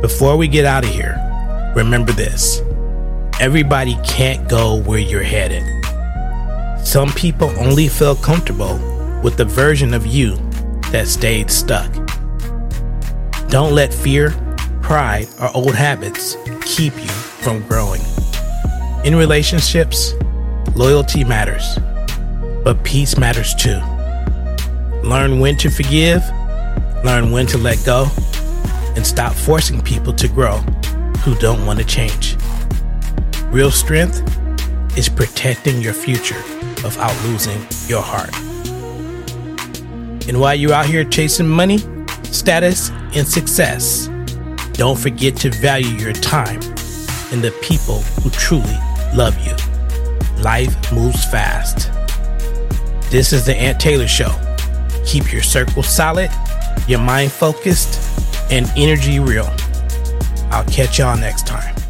Before we get out of here, remember this. Everybody can't go where you're headed. Some people only feel comfortable with the version of you that stayed stuck. Don't let fear, pride, or old habits keep you from growing. In relationships, loyalty matters, but peace matters too. Learn when to forgive, learn when to let go, and stop forcing people to grow who don't want to change. Real strength is protecting your future without losing your heart. And while you're out here chasing money, status, and success, don't forget to value your time and the people who truly love you. Life moves fast. This is the Ant Taylor Show. Keep your circle solid, your mind focused, and energy real. I'll catch y'all next time.